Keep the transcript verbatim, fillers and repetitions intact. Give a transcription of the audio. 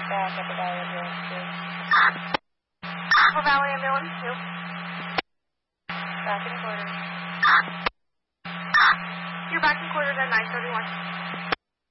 back at the Valley Ambulance two. For Valley Ambulance two. Back in quarters. You're back in quarters at nine thirty-one.